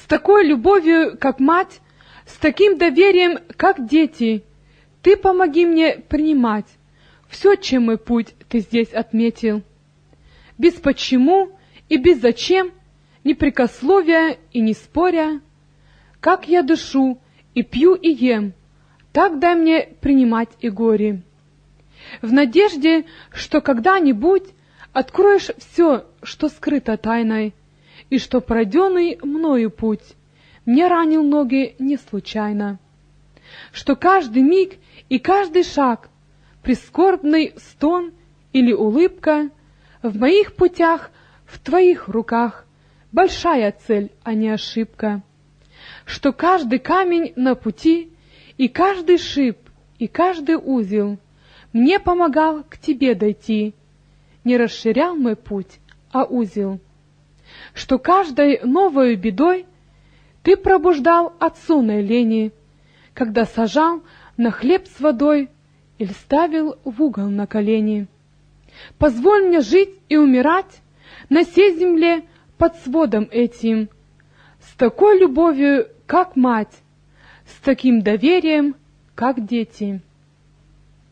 такой любовью, как мать, с таким доверием, как дети, Ты помоги мне принимать все, чем мой путь Ты здесь отметил. Без почему и без зачем, ни прикословия и не споря, как я дышу и пью и ем, так дай мне принимать и горе. В надежде, что когда-нибудь откроешь все, что скрыто тайной, и что пройденный мною путь мне ранил ноги не случайно, что каждый миг и каждый шаг, прискорбный стон или улыбка в моих путях, в Твоих руках, большая цель, а не ошибка, что каждый камень на пути и каждый шип и каждый узел мне помогал к Тебе дойти, не расширял мой путь, а узел, что каждой новой бедой Ты пробуждал от сонной лени, когда сажал на хлеб с водой или ставил в угол на колени. Позволь мне жить и умирать на сей земле под сводом этим, с такой любовью, как мать, с таким доверием, как дети.